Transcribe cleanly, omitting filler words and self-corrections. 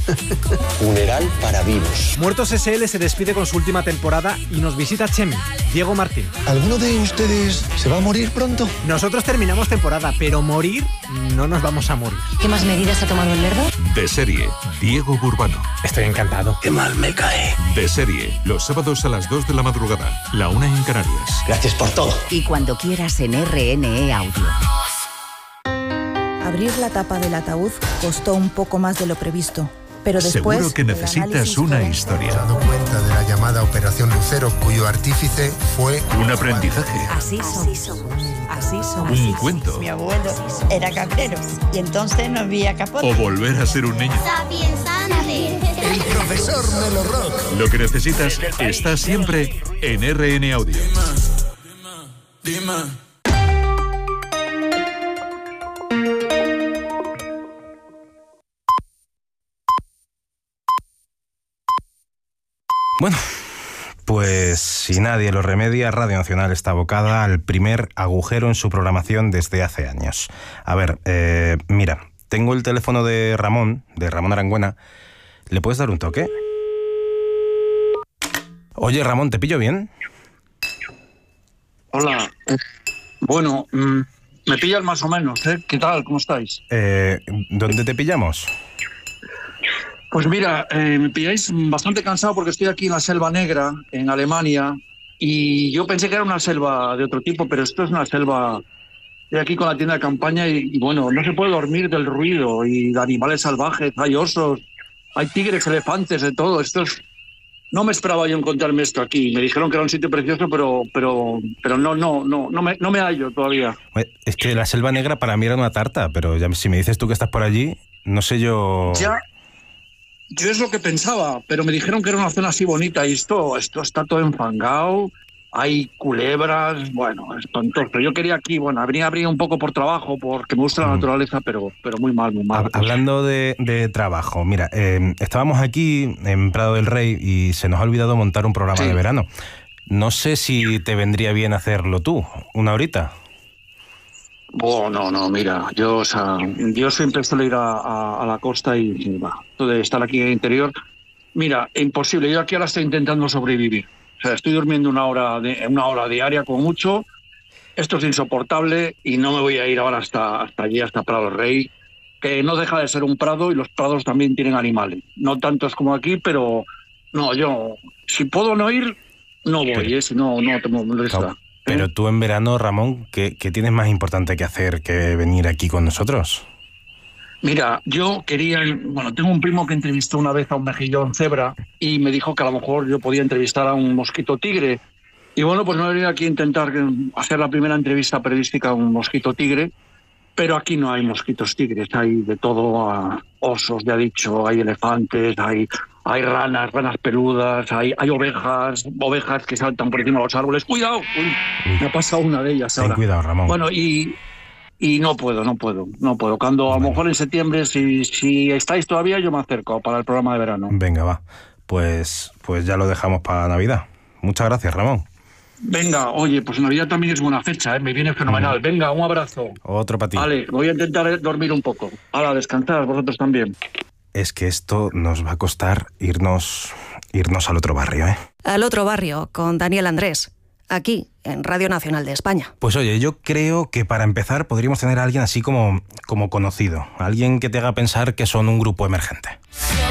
Funeral para vivos. Muertos S.L. se despide con su última temporada y nos visita Chemi, Diego Martín. ¿Alguno de ustedes se va a morir pronto? Nosotros terminamos temporada, pero morir no nos vamos a morir. ¿Qué más medidas ha tomado el Lerdo? De serie, Diego Burbano. Estoy encantado. Qué mal me cae. De serie, los sábados a las 2 de la madrugada, la 1 en Canarias. Gracias por todo. Y cuando quieras en RNE Audio. Abrir la tapa del ataúd costó un poco más de lo previsto, pero después... Seguro que necesitas una historia. He dado cuenta de la llamada Operación Lucero, cuyo artífice fue... Un aprendizaje. Así somos. Así somos. Un cuento. Mi abuelo era cabrero y entonces no había capote. O volver a ser un niño. El profesor Melo Rock. Lo que necesitas está siempre en RN Audio. Dime. Bueno, pues si nadie lo remedia, Radio Nacional está abocada al primer agujero en su programación desde hace años. A ver, mira, tengo el teléfono de Ramón Arangüena. ¿Le puedes dar un toque? Oye, Ramón, ¿te pillo bien? Hola. Bueno, me pillas más o menos, ¿eh? ¿Qué tal? ¿Cómo estáis? ¿Dónde te pillamos? Pues mira, me pilláis bastante cansado porque estoy aquí en la Selva Negra, en Alemania, y yo pensé que era una selva de otro tipo, pero esto es una selva de aquí con la tienda de campaña y bueno, no se puede dormir del ruido y de animales salvajes, hay osos, hay tigres, elefantes, de todo. No me esperaba yo encontrarme esto aquí. Me dijeron que era un sitio precioso, pero no me hallo todavía. Es que la Selva Negra para mí era una tarta, pero ya si me dices tú que estás por allí, no sé yo... Ya, yo es lo que pensaba, pero me dijeron que era una zona así bonita y esto está todo enfangado, hay culebras, bueno, espantoso. Yo quería aquí, bueno, venía un poco por trabajo, porque me gusta la naturaleza, pero muy mal, muy mal. Hablando de trabajo, mira, estábamos aquí en Prado del Rey y se nos ha olvidado montar un programa de verano. No sé si te vendría bien hacerlo tú, una horita. Oh, no, mira, yo siempre suelo ir a la costa y va, de estar aquí en el interior. Mira, imposible, yo aquí ahora estoy intentando sobrevivir. O sea, estoy durmiendo una hora diaria como mucho. Esto es insoportable y no me voy a ir ahora hasta allí, hasta Prado del Rey, que no deja de ser un prado y los prados también tienen animales. No tantos como aquí, pero no, yo, si puedo no ir, no voy, si no te molesta. Pero tú en verano, Ramón, ¿qué tienes más importante que hacer que venir aquí con nosotros? Mira, yo quería... Bueno, tengo un primo que entrevistó una vez a un mejillón cebra y me dijo que a lo mejor yo podía entrevistar a un mosquito tigre. Y bueno, pues me he venido aquí a intentar hacer la primera entrevista periodística a un mosquito tigre, pero aquí no hay mosquitos tigres, hay de todo, osos, ya he dicho, hay elefantes, hay ranas peludas, hay ovejas que saltan por encima de los árboles. ¡Cuidado! Uy, me ha pasado una de ellas ahora. Ten cuidado, Ramón. Bueno, y no puedo. Cuando a lo mejor en septiembre, si estáis todavía, yo me acerco para el programa de verano. Venga, va. Pues ya lo dejamos para Navidad. Muchas gracias, Ramón. Venga, oye, pues Navidad también es buena fecha, me viene fenomenal. Venga, un abrazo. Otro para ti. Vale, voy a intentar dormir un poco. Hala, descansar, vosotros también. Es que esto nos va a costar irnos al otro barrio, ¿eh? Al otro barrio, con Daniel Andrés, aquí, en Radio Nacional de España. Pues oye, yo creo que para empezar podríamos tener a alguien así como conocido, alguien que te haga pensar que son un grupo emergente.